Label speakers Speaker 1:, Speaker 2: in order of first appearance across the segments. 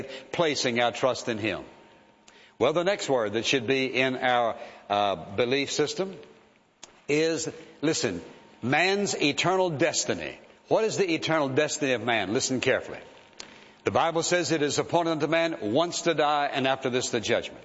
Speaker 1: placing our trust in Him. Well, the next word that should be in our belief system is, listen, man's eternal destiny. What is the eternal destiny of man? Listen carefully. The Bible says it is appointed unto man once to die, and after this the judgment.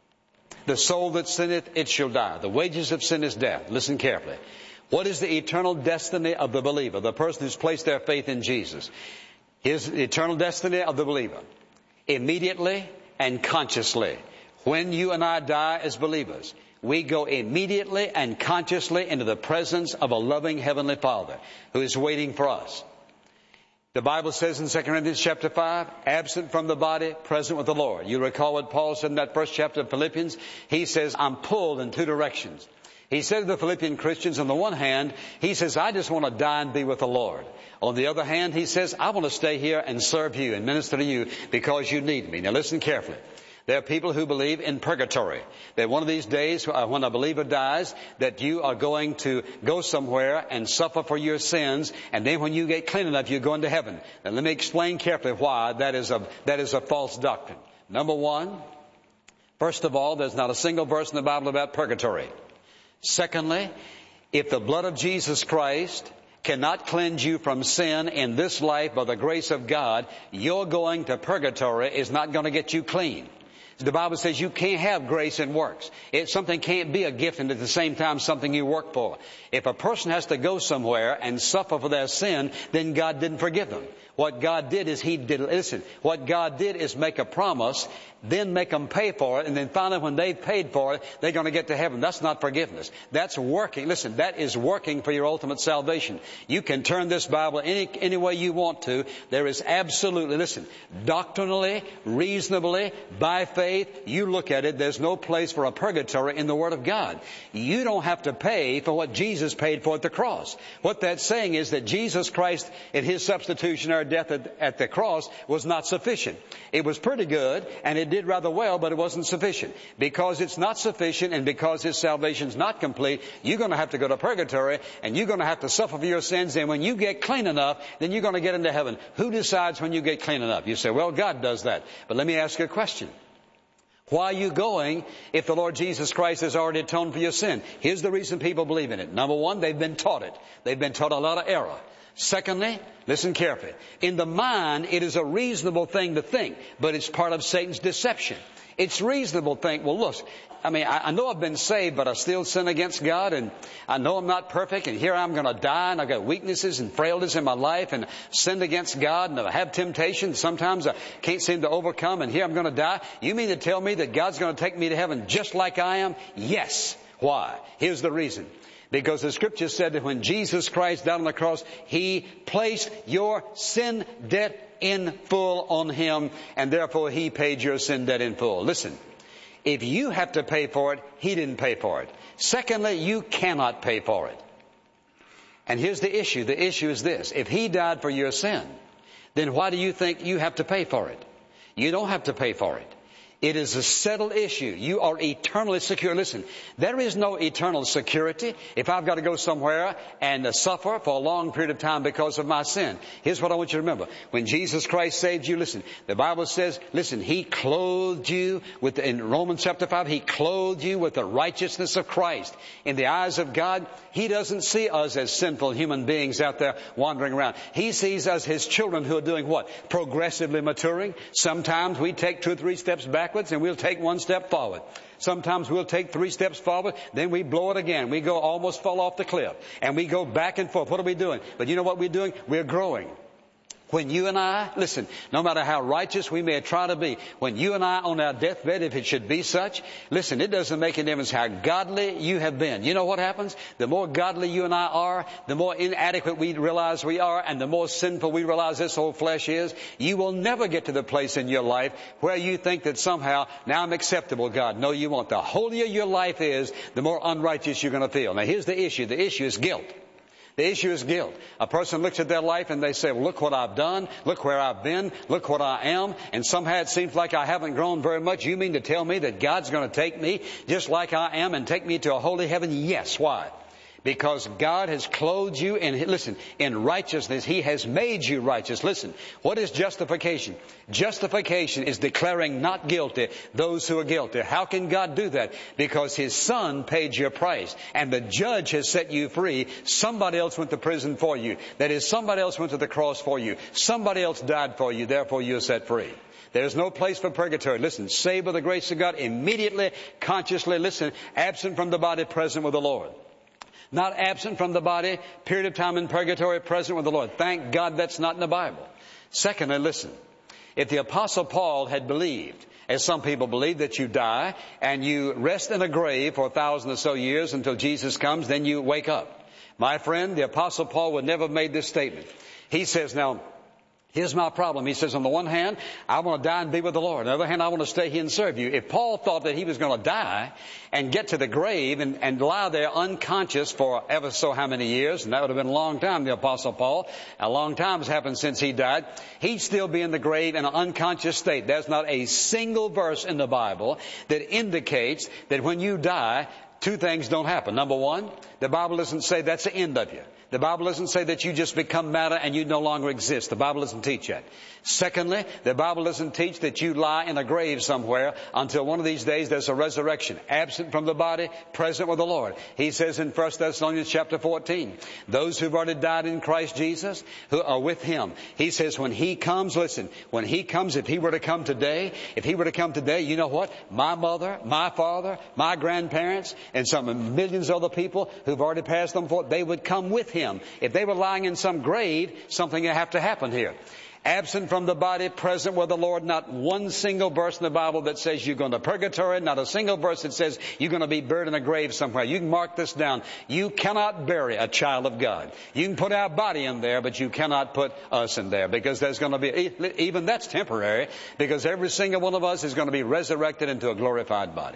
Speaker 1: The soul that sinneth, it shall die. The wages of sin is death. Listen carefully. What is the eternal destiny of the believer, the person who's placed their faith in Jesus? His eternal destiny of the believer. Immediately and consciously. When you and I die as believers, we go immediately and consciously into the presence of a loving Heavenly Father who is waiting for us. The Bible says in 2 Corinthians chapter 5, absent from the body, present with the Lord. You recall what Paul said in that first chapter of Philippians? He says, I'm pulled in two directions. He said to the Philippian Christians, on the one hand, he says, I just want to die and be with the Lord. On the other hand, he says, I want to stay here and serve you and minister to you because you need me. Now listen carefully. There are people who believe in purgatory. That one of these days, when a believer dies, that you are going to go somewhere and suffer for your sins, and then when you get clean enough, you're going to heaven. Now let me explain carefully why that is a false doctrine. Number one, first of all, there's not a single verse in the Bible about purgatory. Secondly, if the blood of Jesus Christ cannot cleanse you from sin in this life by the grace of God, your going to purgatory is not going to get you clean. The Bible says you can't have grace and works. Something can't be a gift and at the same time something you work for. If a person has to go somewhere and suffer for their sin, then God didn't forgive them. What God did is what God did is make a promise, then make them pay for it, and then finally when they've paid for it, they're going to get to heaven. That's not forgiveness. That's working. Listen, that is working for your ultimate salvation. You can turn this Bible any way you want to. There is absolutely, doctrinally, reasonably, by faith, you look at it, there's no place for a purgatory in the Word of God. You don't have to pay for what Jesus paid for at the cross. What that's saying is that Jesus Christ, in His substitutionary death at the cross, was not sufficient. It was pretty good, and it did rather well, but it wasn't sufficient. Because it's not sufficient, and because His salvation's not complete, you're going to have to go to purgatory, and you're going to have to suffer for your sins, and when you get clean enough, then you're going to get into heaven. Who decides when you get clean enough? You say, well, God does that. But let me ask you a question. Why are you going if the Lord Jesus Christ has already atoned for your sin? Here's the reason people believe in it. Number one, they've been taught it. They've been taught a lot of error. Secondly, listen carefully. In the mind, it is a reasonable thing to think, but it's part of Satan's deception. It's reasonable to think, well, look, I know I've been saved, but I still sin against God, and I know I'm not perfect, and here I'm going to die, and I've got weaknesses and frailties in my life, and sinned against God, and I have temptations. Sometimes I can't seem to overcome, and here I'm going to die. You mean to tell me that God's going to take me to heaven just like I am? Yes. Why? Here's the reason. Because the Scripture said that when Jesus Christ died on the cross, He placed your sin debt in full on Him, and therefore He paid your sin debt in full. Listen, if you have to pay for it, He didn't pay for it. Secondly, you cannot pay for it. And here's the issue. The issue is this. If He died for your sin, then why do you think you have to pay for it? You don't have to pay for it. It is a settled issue. You are eternally secure. Listen, there is no eternal security if I've got to go somewhere and suffer for a long period of time because of my sin. Here's what I want you to remember. When Jesus Christ saved you, the Bible says, He clothed you in Romans chapter 5, He clothed you with the righteousness of Christ. In the eyes of God, He doesn't see us as sinful human beings out there wandering around. He sees us His children who are doing what? Progressively maturing. Sometimes we take 2 or 3 steps backwards and we'll take 1 step forward. Sometimes we'll take 3 steps forward, then we blow it again. We go almost fall off the cliff. And we go back and forth. What are we doing? But you know what we're doing? We're growing. When you and I, no matter how righteous we may try to be, when you and I on our deathbed, if it should be such, it doesn't make any difference how godly you have been. You know what happens? The more godly you and I are, the more inadequate we realize we are, and the more sinful we realize this old flesh is. You will never get to the place in your life where you think that somehow, now I'm acceptable, God. No, you won't. The holier your life is, the more unrighteous you're going to feel. Now here's the issue. The issue is guilt. The issue is guilt. A person looks at their life and they say, well, look what I've done. Look where I've been. Look what I am. And somehow it seems like I haven't grown very much. You mean to tell me that God's going to take me just like I am and take me to a holy heaven? Yes. Why? Because God has clothed you in righteousness. He has made you righteous. Listen, what is justification? Justification is declaring not guilty those who are guilty. How can God do that? Because His Son paid your price, and the judge has set you free. Somebody else went to prison for you. That is, somebody else went to the cross for you. Somebody else died for you. Therefore, you're set free. There's no place for purgatory. Listen, saved by the grace of God, immediately, consciously, listen, absent from the body, present with the Lord. Not absent from the body, period of time in purgatory, present with the Lord. Thank God that's not in the Bible. Secondly, listen, if the Apostle Paul had believed, as some people believe, that you die and you rest in a grave for 1,000 or so years until Jesus comes, then you wake up. My friend, the Apostle Paul would never have made this statement. He says, now, here's my problem. He says, on the one hand, I want to die and be with the Lord. On the other hand, I want to stay here and serve you. If Paul thought that he was going to die and get to the grave and lie there unconscious for ever so how many years, and that would have been a long time, the Apostle Paul, a long time has happened since he died, he'd still be in the grave in an unconscious state. There's not a single verse in the Bible that indicates that when you die, two things don't happen. Number one, the Bible doesn't say that's the end of you. The Bible doesn't say that you just become matter and you no longer exist. The Bible doesn't teach that. Secondly, the Bible doesn't teach that you lie in a grave somewhere until one of these days there's a resurrection. Absent from the body, present with the Lord. He says in 1 Thessalonians chapter 14, those who've already died in Christ Jesus, who are with Him. He says when He comes, listen, when He comes, if He were to come today, you know what? My mother, my father, my grandparents, and some millions of other people who've already passed on forth, they would come with Him. If they were lying in some grave, something would have to happen here. Absent from the body, present with the Lord. Not one single verse in the Bible that says you're going to purgatory. Not a single verse that says you're going to be buried in a grave somewhere. You can mark this down. You cannot bury a child of God. You can put our body in there, but you cannot put us in there, because there's going to be, even that's temporary, because every single one of us is going to be resurrected into a glorified body.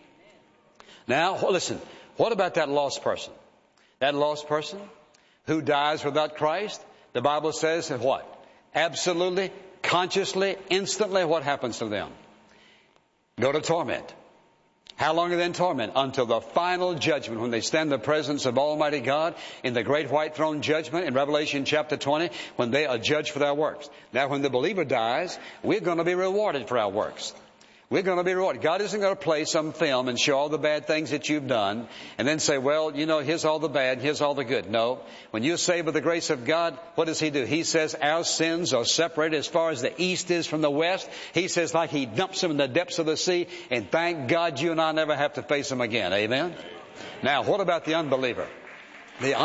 Speaker 1: Now, listen, what about that lost person? That lost person who dies without Christ, the Bible says what? Absolutely, consciously, instantly, what happens to them? Go to torment. How long are they in torment? Until the final judgment, when they stand in the presence of Almighty God in the great white throne judgment in Revelation chapter 20, when they are judged for their works. Now, when the believer dies, we're going to be rewarded for our works. We're going to be rewarded. God isn't going to play some film and show all the bad things that you've done and then say, well, you know, here's all the bad, here's all the good. No. When you're saved by the grace of God, what does He do? He says our sins are separated as far as the east is from the west. He says like He dumps them in the depths of the sea, and thank God you and I never have to face them again. Amen? Now, what about the unbeliever? The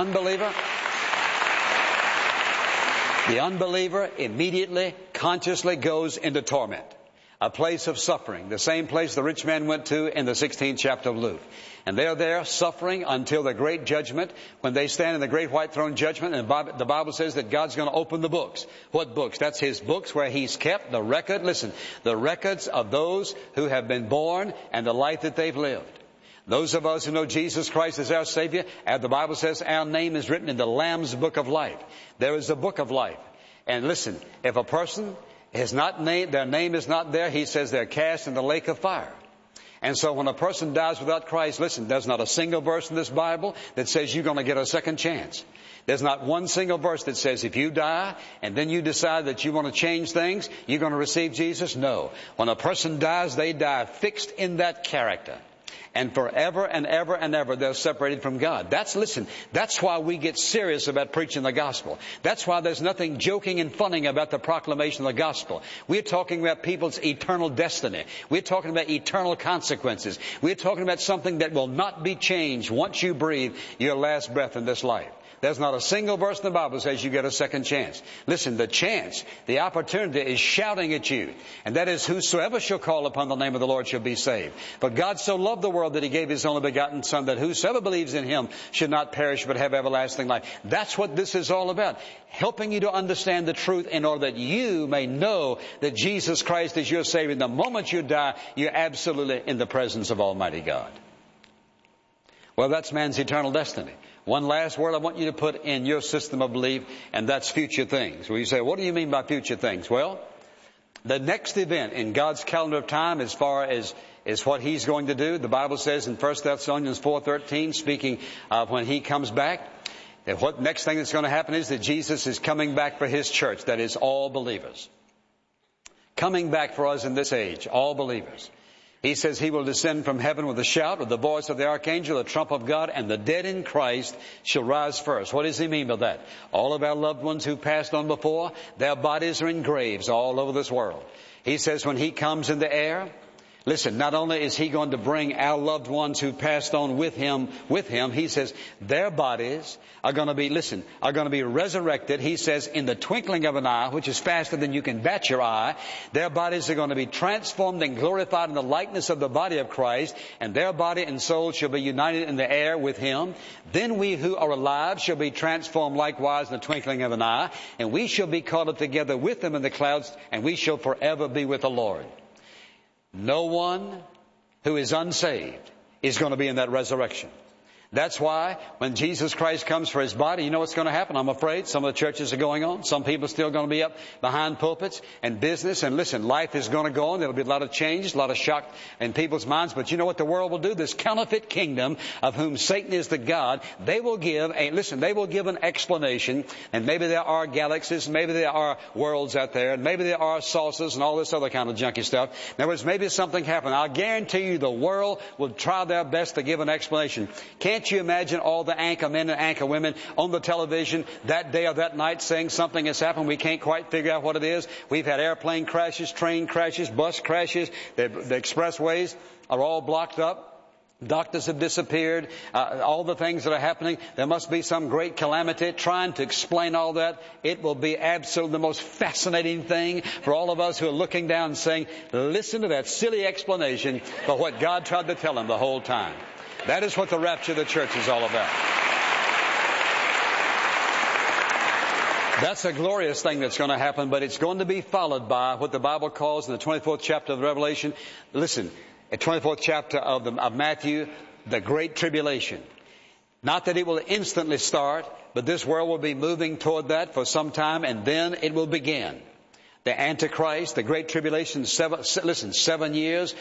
Speaker 1: unbeliever immediately, consciously goes into torment. A place of suffering, the same place the rich man went to in the 16th chapter of Luke. And they're there suffering until the great judgment, when they stand in the great white throne judgment, and the Bible says that God's going to open the books. What books? That's His books where He's kept the record, listen, the records of those who have been born and the life that they've lived. Those of us who know Jesus Christ as our Savior, as the Bible says, our name is written in the Lamb's book of life. There is a book of life. And listen, if a person is not named, their name is not there, He says they're cast in the lake of fire. And so when a person dies without Christ, listen, there's not a single verse in this Bible that says you're going to get a second chance. There's not one single verse that says if you die and then you decide that you want to change things, you're going to receive Jesus. No. When a person dies, they die fixed in that character. And forever and ever and ever they're separated from God. That's why we get serious about preaching the gospel. That's why there's nothing joking and funning about the proclamation of the gospel. We're talking about people's eternal destiny. We're talking about eternal consequences. We're talking about something that will not be changed once you breathe your last breath in this life. There's not a single verse in the Bible that says you get a second chance. Listen, the chance, the opportunity is shouting at you. And that is, whosoever shall call upon the name of the Lord shall be saved. But God so loved the world that He gave His only begotten Son, that whosoever believes in Him should not perish but have everlasting life. That's what this is all about. Helping you to understand the truth in order that you may know that Jesus Christ is your Savior. The moment you die, you're absolutely in the presence of Almighty God. Well, that's man's eternal destiny. One last word I want you to put in your system of belief, and that's future things. Well, you say, what do you mean by future things? Well, the next event in God's calendar of time, as far as is what He's going to do. The Bible says in 1 Thessalonians 4:13, speaking of when He comes back, that what next thing that's going to happen is that Jesus is coming back for His church. That is all believers. Coming back for us in this age, all believers. He says He will descend from heaven with a shout, with the voice of the archangel, the trump of God, and the dead in Christ shall rise first. What does He mean by that? All of our loved ones who passed on before, their bodies are in graves all over this world. He says when He comes in the air, listen, not only is He going to bring our loved ones who passed on with Him, He says their bodies are going to be, are going to be resurrected. He says in the twinkling of an eye, which is faster than you can bat your eye, their bodies are going to be transformed and glorified in the likeness of the body of Christ, and their body and soul shall be united in the air with Him. Then we who are alive shall be transformed likewise in the twinkling of an eye, and we shall be caught up together with them in the clouds, and we shall forever be with the Lord. No one who is unsaved is going to be in that resurrection. That's why when Jesus Christ comes for His body, you know what's going to happen? I'm afraid some of the churches are going on. Some people are still going to be up behind pulpits and business. And listen, life is going to go on. There'll be a lot of change, a lot of shock in people's minds. But you know what the world will do? This counterfeit kingdom of whom Satan is the God, they will give an explanation. And maybe there are galaxies, maybe there are worlds out there, and maybe there are saucers and all this other kind of junky stuff. In other words, maybe something happened. I'll guarantee you the world will try their best to give an explanation. Can't you imagine all the anchor men and anchor women on the television that day or that night saying something has happened, we can't quite figure out what it is? We've had airplane crashes, train crashes, bus crashes. The expressways are all blocked up. Doctors have disappeared. All the things that are happening. There must be some great calamity. Trying to explain all that, it will be absolutely the most fascinating thing for all of us who are looking down and saying, listen to that silly explanation for what God tried to tell them the whole time. That is what the rapture of the church is all about. That's a glorious thing that's going to happen, but it's going to be followed by what the Bible calls in the 24th chapter of the Revelation. Listen, the 24th chapter of Matthew, the Great Tribulation. Not that it will instantly start, but this world will be moving toward that for some time, and then it will begin. The Antichrist, the Great Tribulation, 7 years.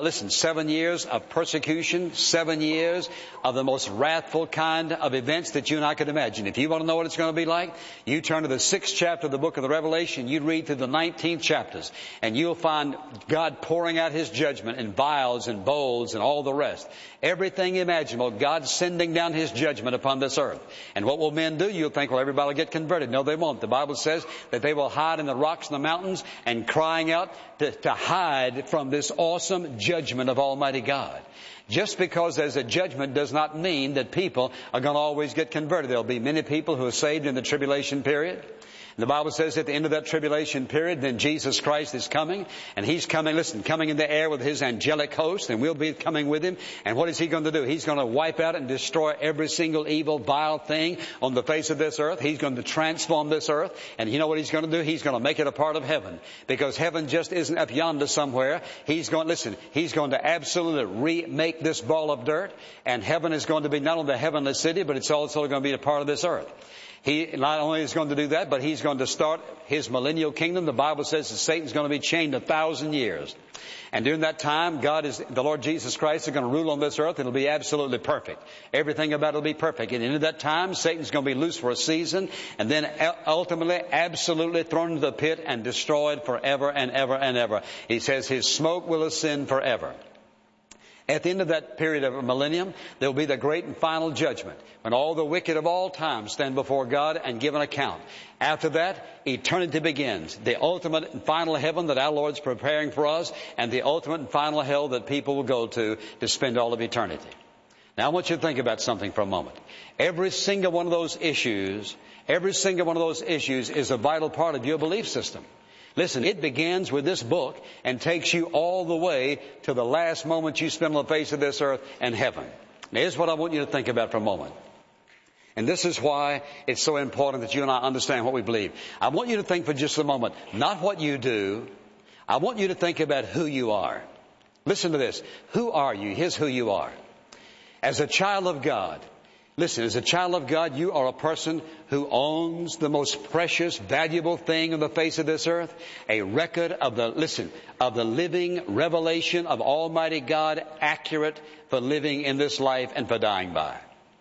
Speaker 1: 7 years of persecution, 7 years of the most wrathful kind of events that you and I could imagine. If you want to know what it's going to be like, you turn to the 6th chapter of the book of the Revelation, you read through the 19th chapters, and you'll find God pouring out His judgment in vials and bowls and all the rest. Everything imaginable, God sending down His judgment upon this earth. And what will men do? You'll think, well, everybody will get converted. No, they won't. The Bible says that they will hide in the rocks and the mountains and crying out to hide from this awesome judgment of Almighty God. Just because there's a judgment does not mean that people are going to always get converted. There'll be many people who are saved in the tribulation period. The Bible says at the end of that tribulation period, then Jesus Christ is coming, and He's coming, coming in the air with His angelic host, and we'll be coming with Him. And what is He going to do? He's going to wipe out and destroy every single evil, vile thing on the face of this earth. He's going to transform this earth. And you know what He's going to do? He's going to make it a part of heaven. Because heaven just isn't up yonder somewhere. He's going to absolutely remake this ball of dirt. And heaven is going to be not only the heavenly city, but it's also going to be a part of this earth. He not only is going to do that, but He's going to start His millennial kingdom. The Bible says that Satan's going to be chained 1,000 years. And during that time, the Lord Jesus Christ is going to rule on this earth. It'll be absolutely perfect. Everything about it will be perfect. And in that time, Satan's going to be loose for a season, and then ultimately absolutely thrown into the pit and destroyed forever and ever and ever. He says His smoke will ascend forever. At the end of that period of a millennium, there will be the great and final judgment, when all the wicked of all time stand before God and give an account. After that, eternity begins. The ultimate and final heaven that our Lord's preparing for us, and the ultimate and final hell that people will go to spend all of eternity. Now I want you to think about something for a moment. Every single one of those issues is a vital part of your belief system. Listen, it begins with this book and takes you all the way to the last moment you spend on the face of this earth and heaven. Now, here's what I want you to think about for a moment. And this is why it's so important that you and I understand what we believe. I want you to think for just a moment, not what you do. I want you to think about who you are. Listen to this. Who are you? Here's who you are. As a child of God, Listen, as a child of God, you are a person who owns the most precious, valuable thing on the face of this earth. A record of the living revelation of Almighty God, accurate for living in this life and for dying by.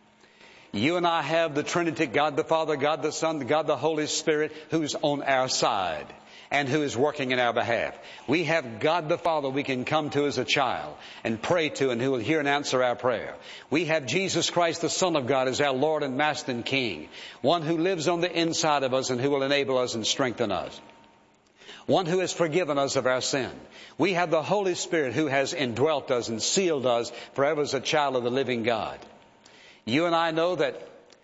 Speaker 1: You and I have the Trinity, God the Father, God the Son, God the Holy Spirit, who's on our side and who is working in our behalf. We have God the Father we can come to as a child and pray to, and who will hear and answer our prayer. We have Jesus Christ, the Son of God, as our Lord and Master and King. One who lives on the inside of us and who will enable us and strengthen us. One who has forgiven us of our sin. We have the Holy Spirit who has indwelt us and sealed us forever as a child of the living God. You and I know that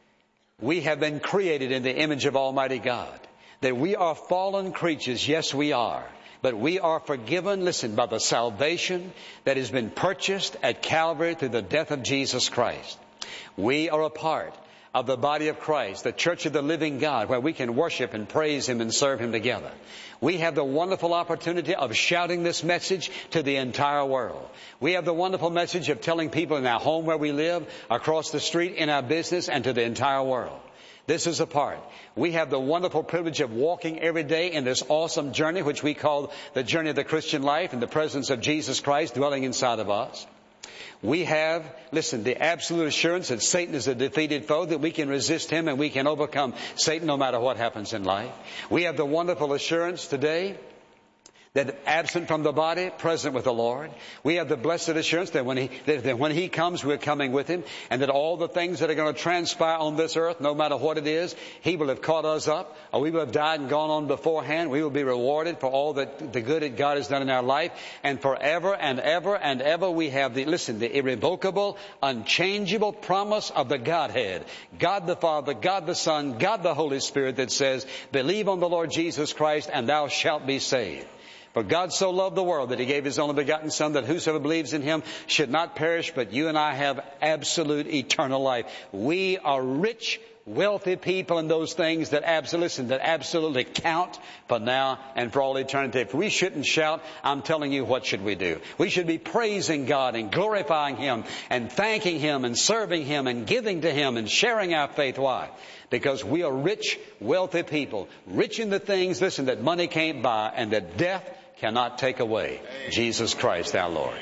Speaker 1: we have been created in the image of Almighty God. That we are fallen creatures, yes we are. But we are forgiven, listen, by the salvation that has been purchased at Calvary through the death of Jesus Christ. We are a part of the body of Christ, the church of the living God, where we can worship and praise Him and serve Him together. We have the wonderful opportunity of shouting this message to the entire world. We have the wonderful message of telling people in our home where we live, across the street, in our business, and to the entire world. This is a part. We have the wonderful privilege of walking every day in this awesome journey, which we call the journey of the Christian life, in the presence of Jesus Christ dwelling inside of us. We have, listen, the absolute assurance that Satan is a defeated foe, that we can resist him and we can overcome Satan no matter what happens in life. We have the wonderful assurance today that absent from the body, present with the Lord. We have the blessed assurance that when He comes, we're coming with Him, and that all the things that are going to transpire on this earth, no matter what it is, He will have caught us up, or we will have died and gone on beforehand. We will be rewarded for all that the good that God has done in our life, and forever and ever and ever we have the irrevocable, unchangeable promise of the Godhead, God the Father, God the Son, God the Holy Spirit, that says, believe on the Lord Jesus Christ and thou shalt be saved. For God so loved the world that He gave His only begotten Son, that whosoever believes in Him should not perish, but you and I have absolute eternal life. We are rich, wealthy people in those things that absolutely count for now and for all eternity. If we shouldn't shout, I'm telling you, what should we do? We should be praising God and glorifying Him and thanking Him and serving Him and giving to Him and sharing our faith. Why? Because we are rich, wealthy people. Rich in the things, that money can't buy and that death cannot take away. Jesus Christ our Lord.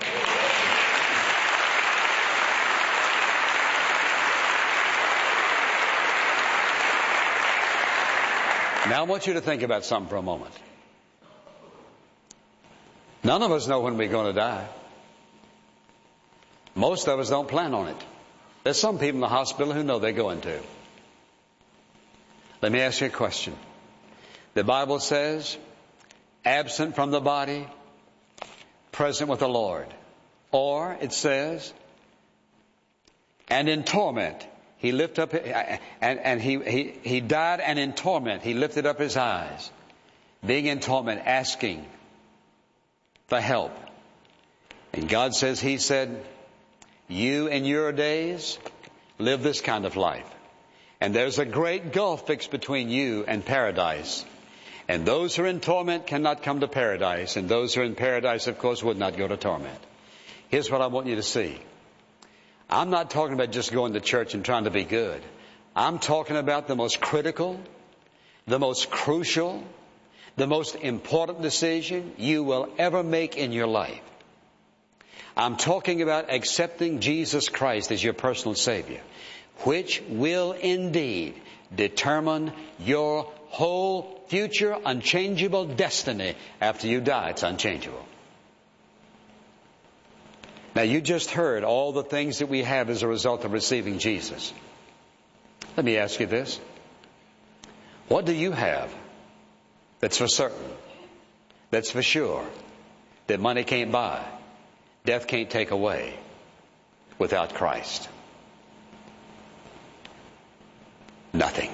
Speaker 1: Now I want you to think about something for a moment. None of us know when we're going to die. Most of us don't plan on it. There's some people in the hospital who know they're going to. Let me ask you a question. The Bible says, absent from the body, present with the Lord. Or it says, and in torment he lifted up, and he died, and in torment he lifted up his eyes, being in torment, asking for help. And God says, He said, you in your days live this kind of life. And there's a great gulf fixed between you and paradise. And those who are in torment cannot come to paradise. And those who are in paradise, of course, would not go to torment. Here's what I want you to see. I'm not talking about just going to church and trying to be good. I'm talking about the most critical, the most crucial, the most important decision you will ever make in your life. I'm talking about accepting Jesus Christ as your personal Savior, which will indeed determine your whole future, unchangeable destiny after you die. It's unchangeable. Now, you just heard all the things that we have as a result of receiving Jesus. Let me ask you this. What do you have that's for certain, that's for sure, that money can't buy, death can't take away without Christ? Nothing.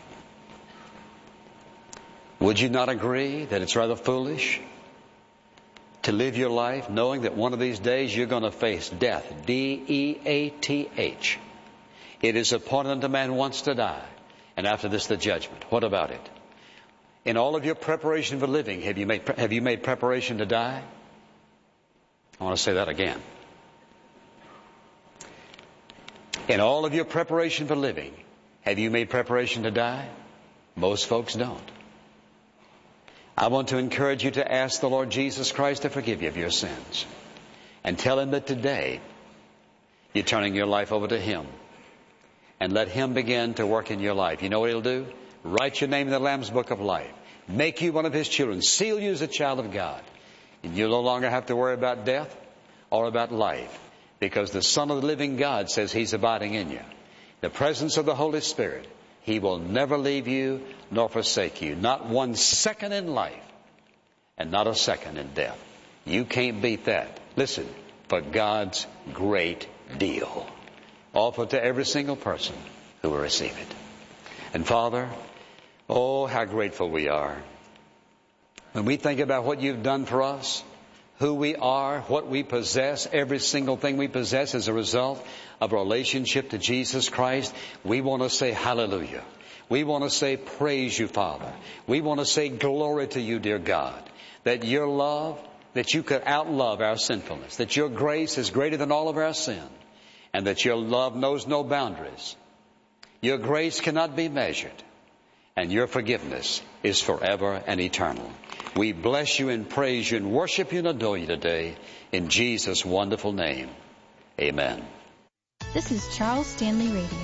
Speaker 1: Would you not agree that it's rather foolish to live your life knowing that one of these days you're going to face death? D-E-A-T-H. It is appointed unto man once to die, and after this the judgment. What about it? In all of your preparation for living, have you made preparation to die? I want to say that again. In all of your preparation for living, have you made preparation to die? Most folks don't. I want to encourage you to ask the Lord Jesus Christ to forgive you of your sins. And tell Him that today you're turning your life over to Him. And let Him begin to work in your life. You know what He'll do? Write your name in the Lamb's Book of Life. Make you one of His children. Seal you as a child of God. And you'll no longer have to worry about death or about life. Because the Son of the living God says He's abiding in you. The presence of the Holy Spirit. He will never leave you nor forsake you. Not 1 second in life and not a second in death. You can't beat that. Listen, for God's great deal. Offered to every single person who will receive it. And Father, oh, how grateful we are. When we think about what You've done for us, who we are, what we possess, every single thing we possess as a result of a relationship to Jesus Christ, we want to say hallelujah. We want to say praise You, Father. We want to say glory to You, dear God, that Your love, that You could outlove our sinfulness, that Your grace is greater than all of our sin, and that Your love knows no boundaries. Your grace cannot be measured, and Your forgiveness is forever and eternal. We bless You and praise You and worship You and adore You today in Jesus' wonderful name. Amen.
Speaker 2: This is Charles Stanley Radio.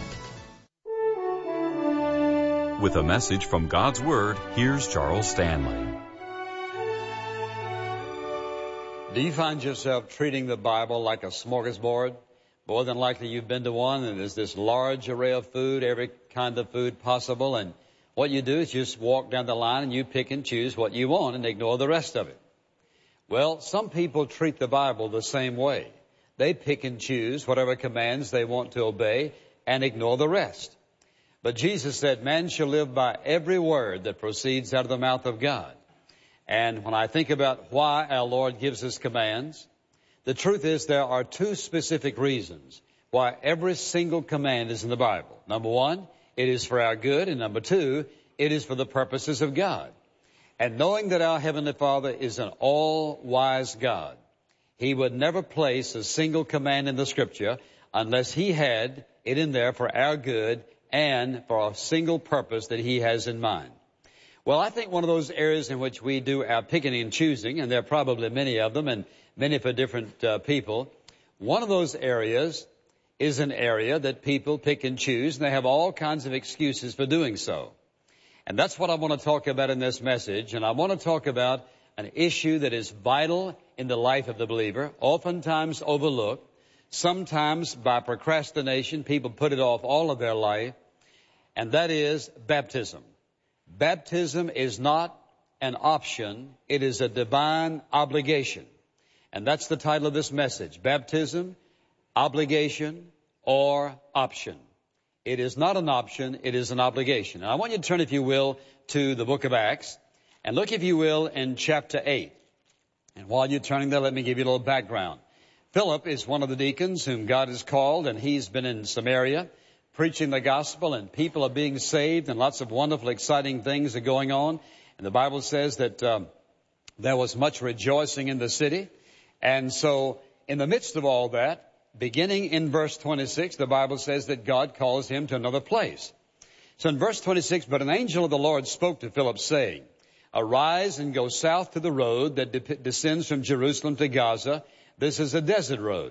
Speaker 3: With a message from God's Word, here's Charles Stanley.
Speaker 1: Do you find yourself treating the Bible like a smorgasbord? More than likely you've been to one, and there's this large array of food, every kind of food possible, and what you do is you just walk down the line and you pick and choose what you want and ignore the rest of it. Well, some people treat the Bible the same way. They pick and choose whatever commands they want to obey and ignore the rest. But Jesus said, man shall live by every word that proceeds out of the mouth of God. And when I think about why our Lord gives us commands, the truth is there are 2 specific reasons why every single command is in the Bible. Number 1, it is for our good, and number 2, it is for the purposes of God. And knowing that our Heavenly Father is an all-wise God, He would never place a single command in the Scripture unless He had it in there for our good and for a single purpose that He has in mind. Well, I think one of those areas in which we do our picking and choosing, and there are probably many of them and many for different people, one of those areas is an area that people pick and choose, and they have all kinds of excuses for doing so. And that's what I want to talk about in this message. And I want to talk about an issue that is vital in the life of the believer, oftentimes overlooked. Sometimes by procrastination, people put it off all of their life, and that is baptism. Baptism is not an option. It is a divine obligation. And that's the title of this message, Baptism, Obligation or Option. It is not an option, it is an obligation. And I want you to turn, if you will, to the book of Acts, and look, if you will, in chapter 8. And while you're turning there, let me give you a little background. Philip is one of the deacons whom God has called, and he's been in Samaria preaching the gospel, and people are being saved, and lots of wonderful, exciting things are going on. And the Bible says that there was much rejoicing in the city. And so in the midst of all that, beginning in verse 26, the Bible says that God calls him to another place. So in verse 26, but an angel of the Lord spoke to Philip, saying, arise and go south to the road that descends from Jerusalem to Gaza. This is a desert road.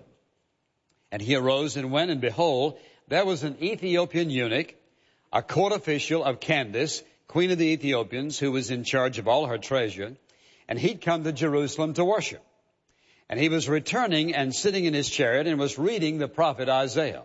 Speaker 1: And he arose and went, and behold, there was an Ethiopian eunuch, a court official of Candace, queen of the Ethiopians, who was in charge of all her treasure. And he'd come to Jerusalem to worship. And he was returning and sitting in his chariot and was reading the prophet Isaiah.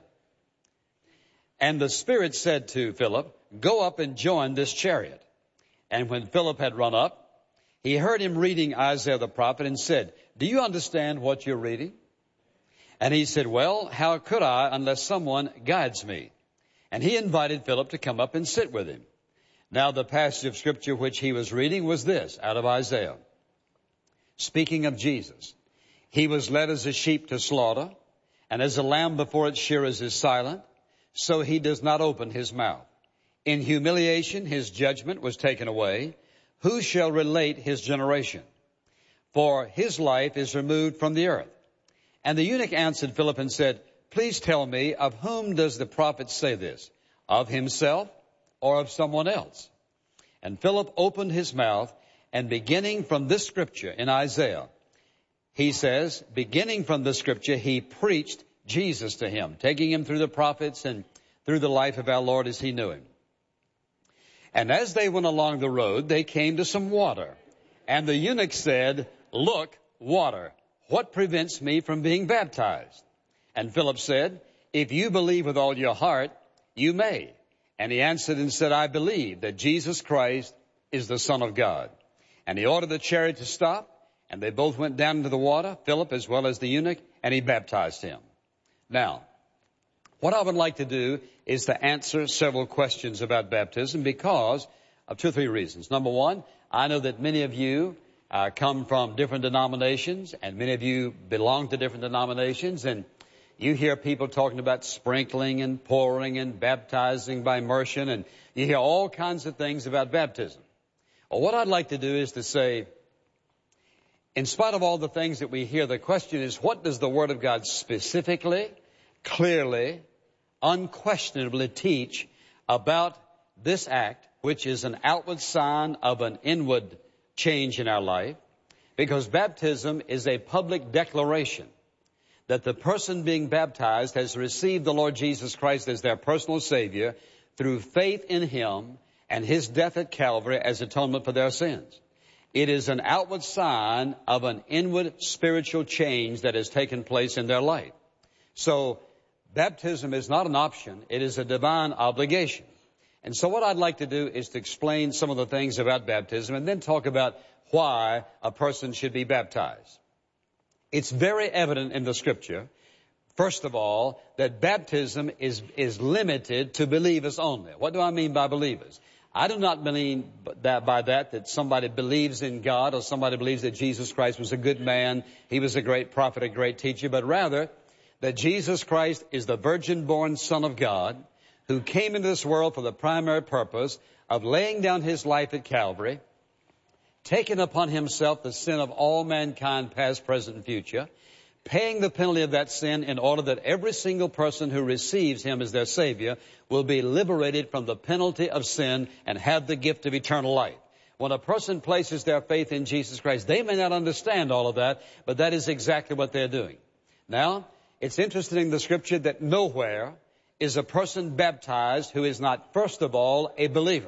Speaker 1: And the Spirit said to Philip, go up and join this chariot. And when Philip had run up, he heard him reading Isaiah the prophet and said, do you understand what you're reading? And he said, well, how could I unless someone guides me? And he invited Philip to come up and sit with him. Now the passage of Scripture which he was reading was this, out of Isaiah. Speaking of Jesus. He was led as a sheep to slaughter, and as a lamb before its shearers is silent, so he does not open his mouth. In humiliation his judgment was taken away. Who shall relate his generation? For his life is removed from the earth. And the eunuch answered Philip and said, please tell me, of whom does the prophet say this? Of himself or of someone else? And Philip opened his mouth, and beginning from this scripture in Isaiah, he says, beginning from the scripture, he preached Jesus to him, taking him through the prophets and through the life of our Lord as he knew him. And as they went along the road, they came to some water. And the eunuch said, look, water, what prevents me from being baptized? And Philip said, if you believe with all your heart, you may. And he answered and said, I believe that Jesus Christ is the Son of God. And he ordered the chariot to stop, and they both went down into the water, Philip as well as the eunuch, and he baptized him. Now, what I would like to do is to answer several questions about baptism because of 2 or 3 reasons. Number one, I know that many of you come from different denominations, and many of you belong to different denominations, and you hear people talking about sprinkling and pouring and baptizing by immersion, and you hear all kinds of things about baptism. Well, what I'd like to do is to say, in spite of all the things that we hear, the question is, what does the Word of God specifically, clearly, unquestionably teach about this act, which is an outward sign of an inward change in our life? Because baptism is a public declaration that the person being baptized has received the Lord Jesus Christ as their personal Savior through faith in Him and His death at Calvary as atonement for their sins. It is an outward sign of an inward spiritual change that has taken place in their life. So, baptism is not an option. It is a divine obligation. And so what I'd like to do is to explain some of the things about baptism and then talk about why a person should be baptized. It's very evident in the Scripture, first of all, that baptism is limited to believers only. What do I mean by believers? I do not mean that somebody believes in God or somebody believes that Jesus Christ was a good man, He was a great prophet, a great teacher, but rather that Jesus Christ is the virgin-born Son of God who came into this world for the primary purpose of laying down His life at Calvary, taking upon Himself the sin of all mankind, past, present, and future, paying the penalty of that sin in order that every single person who receives Him as their Savior will be liberated from the penalty of sin and have the gift of eternal life. When a person places their faith in Jesus Christ, they may not understand all of that, but that is exactly what they're doing. Now, it's interesting in the Scripture that nowhere is a person baptized who is not, first of all, a believer.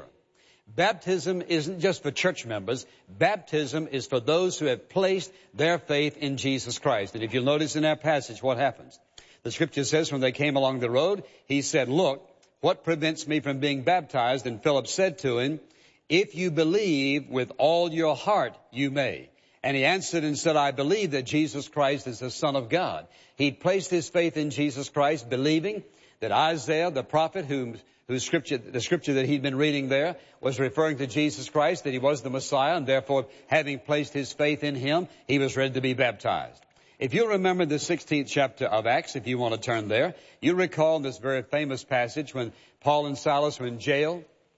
Speaker 1: Baptism isn't just for church members. Baptism is for those who have placed their faith in Jesus Christ. And if you'll notice in our passage what happens. The Scripture says when they came along the road, he said, look, what prevents me from being baptized? And Philip said to him, if you believe with all your heart, you may. And he answered and said, I believe that Jesus Christ is the Son of God. He'd placed his faith in Jesus Christ, believing that Isaiah, the prophet, the scripture that he'd been reading there was referring to Jesus Christ, that He was the Messiah, and therefore, having placed his faith in Him, he was ready to be baptized. If you remember the 16th chapter of Acts, if you want to turn there, you recall this very famous passage when Paul and Silas were in jail,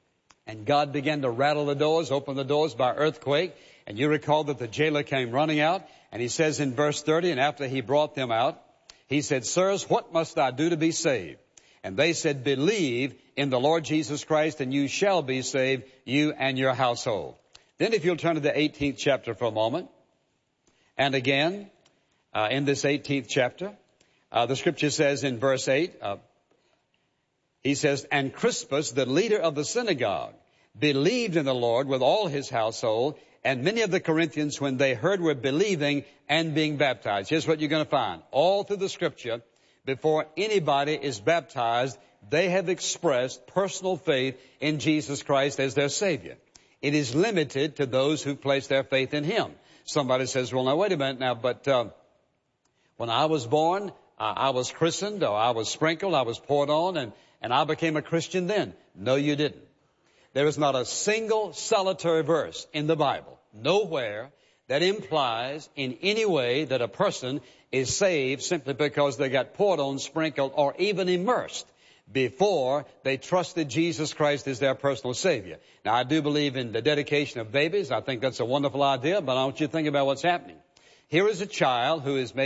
Speaker 1: and God began to rattle the doors, open the doors by earthquake, and you recall that the jailer came running out, and he says in verse 30, and after he brought them out, he said, sirs, what must I do to be saved? And they said, believe in the Lord Jesus Christ, and you shall be saved, you and your household. Then if you'll turn to the 18th chapter for a moment, and again, in this 18th chapter, the Scripture says in verse 8, he says, and Crispus, the leader of the synagogue, believed in the Lord with all his household, and many of the Corinthians, when they heard, were believing and being baptized. Here's what you're going to find. All through the Scripture, before anybody is baptized, they have expressed personal faith in Jesus Christ as their Savior. It is limited to those who place their faith in Him. Somebody says, well, now, wait a minute now, but when I was born, I was christened, or I was sprinkled, I was poured on, and I became a Christian then. No, you didn't. There is not a single solitary verse in the Bible, nowhere, that implies in any way that a person is saved simply because they got poured on, sprinkled, or even immersed before they trusted Jesus Christ as their personal Savior. Now, I do believe in the dedication of babies. I think that's a wonderful idea, but I want you to think about what's happening. Here is a child who is maybe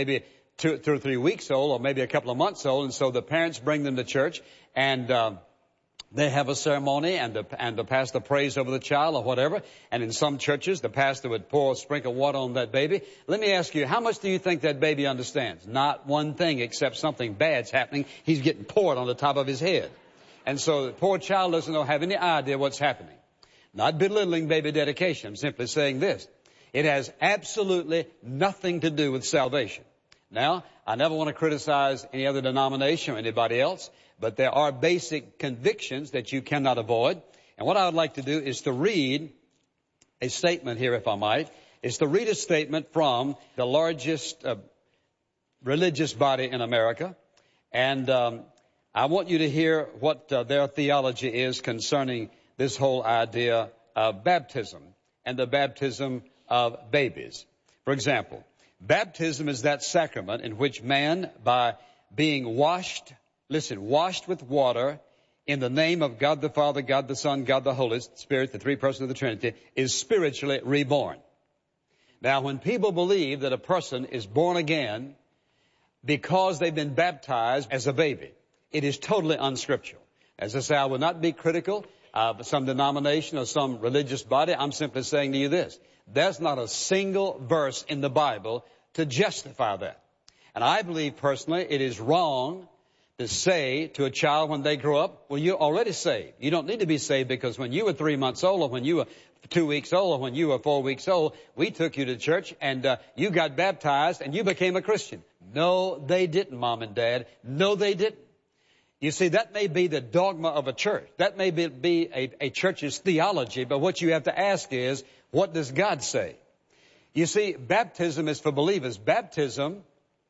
Speaker 1: 2 or 3 weeks old or maybe a couple of months old. And so the parents bring them to church and, they have a ceremony and the pastor prays over the child or whatever. And in some churches, the pastor would sprinkle water on that baby. Let me ask you, how much do you think that baby understands? Not one thing except something bad's happening. He's getting poured on the top of his head. And so the poor child doesn't have any idea what's happening. Not belittling baby dedication. I'm simply saying this. It has absolutely nothing to do with salvation. Now, I never want to criticize any other denomination or anybody else, but there are basic convictions that you cannot avoid. And what I would like to do is to read a statement here, if I might, is to read a statement from the largest religious body in America. And I want you to hear what their theology is concerning this whole idea of baptism and the baptism of babies. For example, baptism is that sacrament in which man, by being washed with water in the name of God the Father, God the Son, God the Holy Spirit, the three persons of the Trinity, is spiritually reborn. Now, when people believe that a person is born again because they've been baptized as a baby, it is totally unscriptural. As I say, I will not be critical of some denomination or some religious body. I'm simply saying to you this. There's not a single verse in the Bible to justify that. And I believe personally it is wrong to say to a child when they grow up, well, you're already saved. You don't need to be saved because when you were 3 months old or when you were 2 weeks old or when you were 4 weeks old, we took you to church and you got baptized and you became a Christian. No, they didn't, Mom and Dad. No, they didn't. You see, that may be the dogma of a church. That may be a church's theology, but what you have to ask is, what does God say? You see, baptism is for believers. Baptism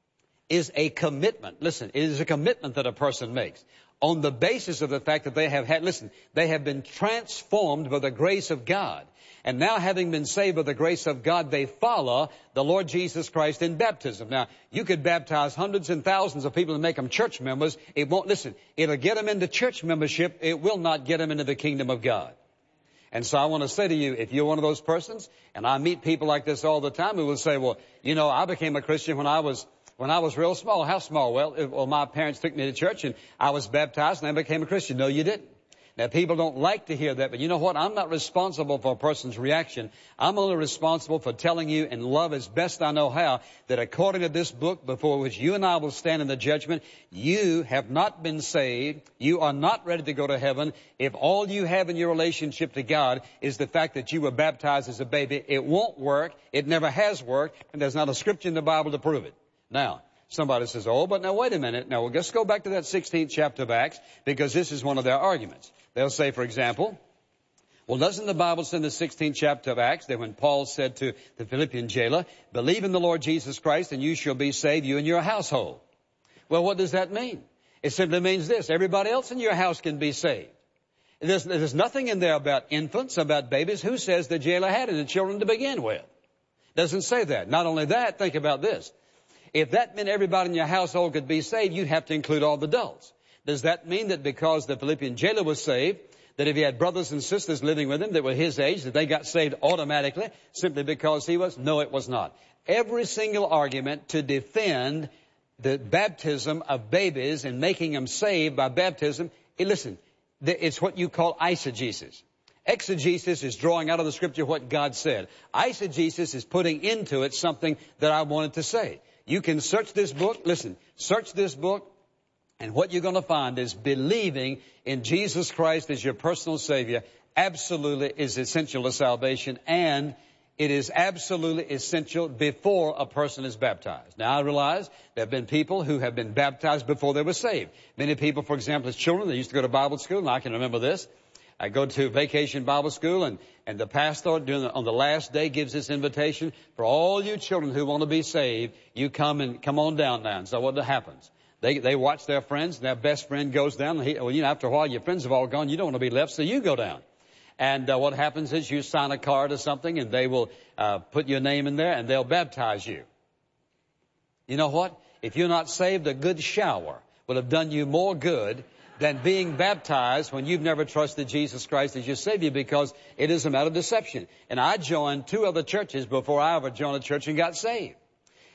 Speaker 1: is a commitment. Listen, it is a commitment that a person makes on the basis of the fact that they have been transformed by the grace of God. And now, having been saved by the grace of God, they follow the Lord Jesus Christ in baptism. Now, you could baptize hundreds and thousands of people and make them church members. It'll get them into church membership. It will not get them into the kingdom of God. And so I want to say to you, if you're one of those persons, and I meet people like this all the time who will say, well, I became a Christian when I was real small. How small? Well, my parents took me to church and I was baptized and I became a Christian. No, you didn't. Now, people don't like to hear that, but you know what? I'm not responsible for a person's reaction. I'm only responsible for telling you in love as best I know how that according to this book before which you and I will stand in the judgment, you have not been saved. You are not ready to go to heaven. If all you have in your relationship to God is the fact that you were baptized as a baby, it won't work. It never has worked, and there's not a scripture in the Bible to prove it. Now, somebody says, but now wait a minute. Now, we'll just go back to that 16th chapter of Acts because this is one of their arguments. They'll say, for example, well, doesn't the Bible say in the 16th chapter of Acts that when Paul said to the Philippian jailer, believe in the Lord Jesus Christ and you shall be saved, you and your household? Well, what does that mean? It simply means this. Everybody else in your house can be saved. There's nothing in there about infants, about babies. Who says the jailer had any children to begin with? Doesn't say that. Not only that, think about this. If that meant everybody in your household could be saved, you'd have to include all the adults. Does that mean that because the Philippian jailer was saved, that if he had brothers and sisters living with him that were his age, that they got saved automatically simply because he was? No, it was not. Every single argument to defend the baptism of babies and making them saved by baptism, it's what you call eisegesis. Exegesis is drawing out of the scripture what God said. Eisegesis is putting into it something that I wanted to say. You can search this book. Search this book. And what you're going to find is believing in Jesus Christ as your personal Savior absolutely is essential to salvation, and it is absolutely essential before a person is baptized. Now, I realize there have been people who have been baptized before they were saved. Many people, for example, as children, they used to go to Bible school, and I can remember this. I go to vacation Bible school, and the pastor on the last day gives this invitation for all you children who want to be saved. You come on down now. And so what happens? They watch their friends, and their best friend goes down. And after a while, your friends have all gone. You don't want to be left, so you go down. And what happens is you sign a card or something, and they will put your name in there, and they'll baptize you. You know what? If you're not saved, a good shower will have done you more good than being baptized when you've never trusted Jesus Christ as your Savior, because it is a matter of deception. And I joined 2 other churches before I ever joined a church and got saved.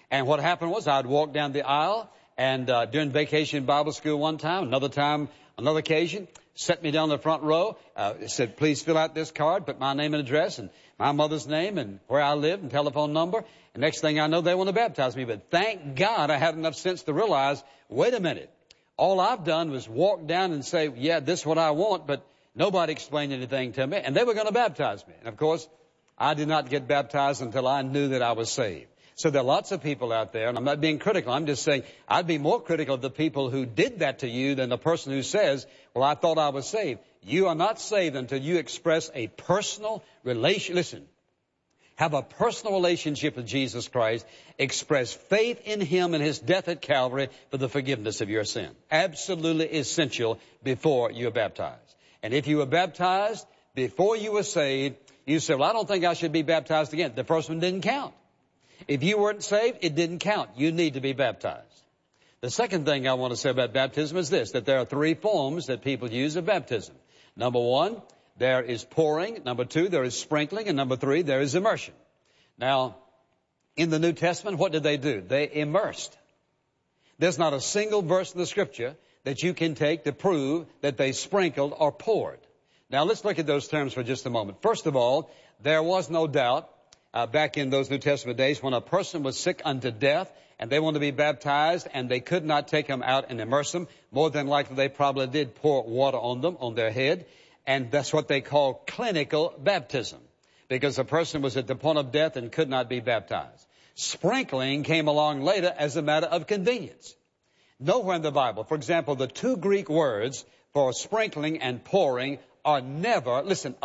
Speaker 1: And what happened was I'd walk down the aisle, and during vacation Bible school one time, another occasion, set me down the front row, said, please fill out this card, put my name and address and my mother's name and where I live and telephone number. And next thing I know, they want to baptize me. But thank God I had enough sense to realize, wait a minute, all I've done was walk down and say, yeah, this is what I want, but nobody explained anything to me, and they were going to baptize me. And of course, I did not get baptized until I knew that I was saved. So there are lots of people out there, and I'm not being critical. I'm just saying I'd be more critical of the people who did that to you than the person who says, well, I thought I was saved. You are not saved until you express a personal relation. Listen, have a personal relationship with Jesus Christ. Express faith in Him and His death at Calvary for the forgiveness of your sin. Absolutely essential before you are baptized. And if you were baptized before you were saved, you say, well, I don't think I should be baptized again. The first one didn't count. If you weren't saved, it didn't count. You need to be baptized. The second thing I want to say about baptism is this, that there are three forms that people use of baptism. Number one, there is pouring. Number two, there is sprinkling. And number three, there is immersion. Now, in the New Testament, what did they do? They immersed. There's not a single verse in the Scripture that you can take to prove that they sprinkled or poured. Now, let's look at those terms for just a moment. First of all, there was no doubt back in those New Testament days when a person was sick unto death and they wanted to be baptized and they could not take them out and immerse them. More than likely, they probably did pour water on them, on their head. And that's what they call clinical baptism, because a person was at the point of death and could not be baptized. Sprinkling came along later as a matter of convenience. Nowhere in the Bible, for example, the two Greek words for sprinkling and pouring are never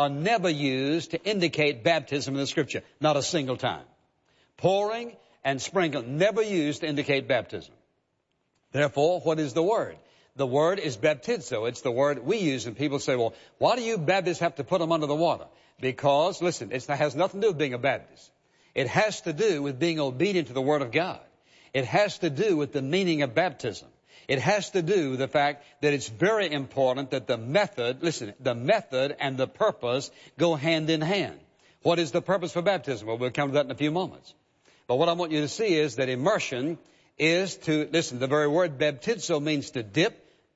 Speaker 1: used to indicate baptism in the Scripture. Not a single time. Pouring and sprinkling, never used to indicate baptism. Therefore, what is the word? The word is baptizo. It's the word we use, and people say, well, why do you Baptists have to put them under the water? Because, listen, it has nothing to do with being a Baptist. It has to do with being obedient to the Word of God. It has to do with the meaning of baptism. It has to do with the fact that it's very important that the method and the purpose go hand in hand. What is the purpose for baptism? Well, we'll come to that in a few moments. But what I want you to see is that immersion is to, listen, the very word baptizo means to dip,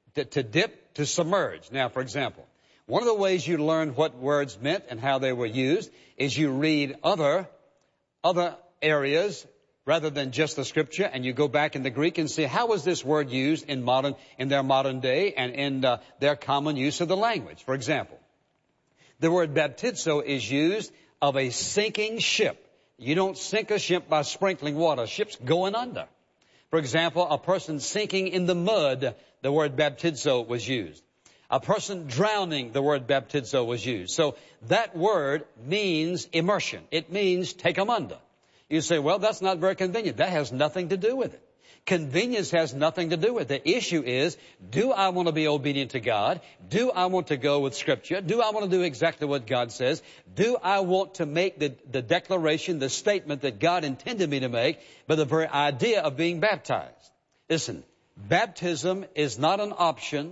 Speaker 1: to submerge. Now, for example, one of the ways you learn what words meant and how they were used is you read other areas rather than just the Scripture, and you go back in the Greek and see how was this word used in their modern day and in their common use of the language. For example, the word baptizo is used of a sinking ship. You don't sink a ship by sprinkling water. A ship's going under. For example, a person sinking in the mud, the word baptizo was used. A person drowning, the word baptizo was used. So that word means immersion. It means take them under. You say, well, that's not very convenient. That has nothing to do with it. Convenience has nothing to do with it. The issue is, do I want to be obedient to God? Do I want to go with Scripture? Do I want to do exactly what God says? Do I want to make the declaration, the statement that God intended me to make by the very idea of being baptized? Listen, baptism is not an option.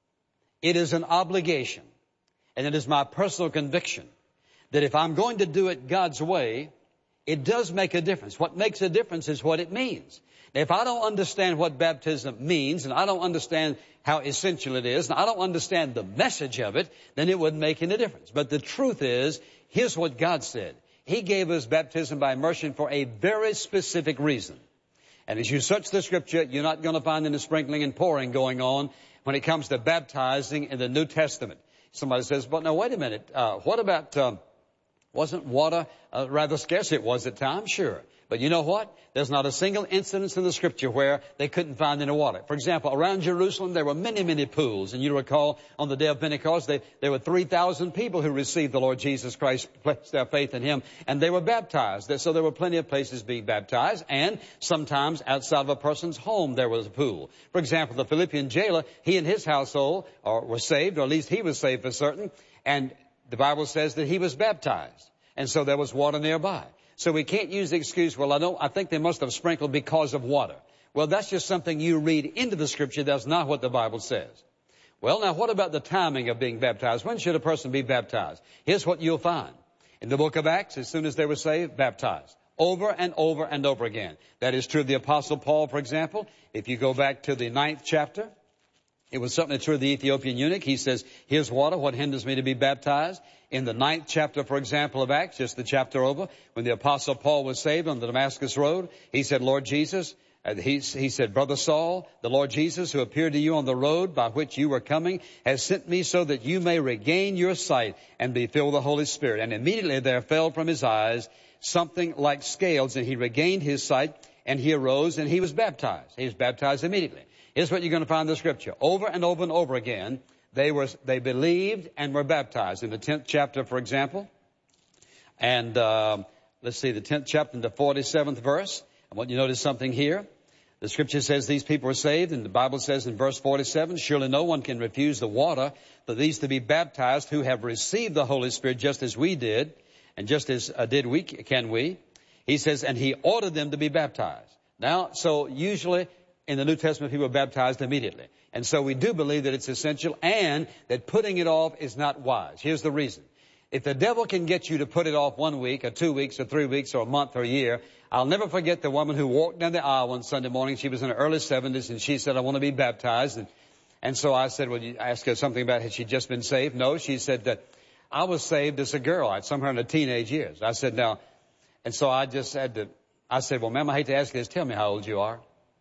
Speaker 1: It is an obligation. And it is my personal conviction that if I'm going to do it God's way, it does make a difference. What makes a difference is what it means. If I don't understand what baptism means, and I don't understand how essential it is, and I don't understand the message of it, then it wouldn't make any difference. But the truth is, here's what God said. He gave us baptism by immersion for a very specific reason. And as you search the Scripture, you're not going to find any sprinkling and pouring going on when it comes to baptizing in the New Testament. Somebody says, but no, wait a minute. What about, wasn't water rather scarce? It was at times, sure. But you know what? There's not a single instance in the Scripture where they couldn't find any water. For example, around Jerusalem, there were many, many pools. And you recall on the day of Pentecost, there were 3,000 people who received the Lord Jesus Christ, placed their faith in Him, and they were baptized. So there were plenty of places being baptized. And sometimes outside of a person's home, there was a pool. For example, the Philippian jailer, he and his household were saved, or at least he was saved for certain. And the Bible says that he was baptized. And so there was water nearby. So we can't use the excuse, well, I think they must have sprinkled because of water. Well, that's just something you read into the Scripture. That's not what the Bible says. Well, now, what about the timing of being baptized? When should a person be baptized? Here's what you'll find. In the book of Acts, as soon as they were saved, baptized. over and over and over again. That is true of the Apostle Paul, for example. If you go back to the 9th chapter, it was certainly true of the Ethiopian eunuch. He says, here's water, what hinders me to be baptized? In the 9th chapter, for example, of Acts, just the chapter over, when the Apostle Paul was saved on the Damascus Road, he said, Lord Jesus, he said, Brother Saul, the Lord Jesus, who appeared to you on the road by which you were coming, has sent me so that you may regain your sight and be filled with the Holy Spirit. And immediately there fell from his eyes something like scales, and he regained his sight, and he arose, and he was baptized. He was baptized immediately. Here's what you're going to find in the Scripture. Over and over and over again, they believed and were baptized. In the 10th chapter, for example, and let's see, the 10th chapter and the 47th verse. I want you to notice something here. The Scripture says these people were saved, and the Bible says in verse 47, surely no one can refuse the water for these to be baptized who have received the Holy Spirit just as we did, and just as can we. He says, and he ordered them to be baptized. Now, so usually in the New Testament, people are baptized immediately. And so we do believe that it's essential and that putting it off is not wise. Here's the reason. If the devil can get you to put it off 1 week or 2 weeks or 3 weeks or a month or a year, I'll never forget the woman who walked down the aisle one Sunday morning. She was in her early 70s, and she said, I want to be baptized. And so I said, well, you ask her something about had she just been saved? No, she said that I was saved as a girl, somewhere in the teenage years. I said, now, and so I said, well, ma'am, I hate to ask you this. Tell me how old you are.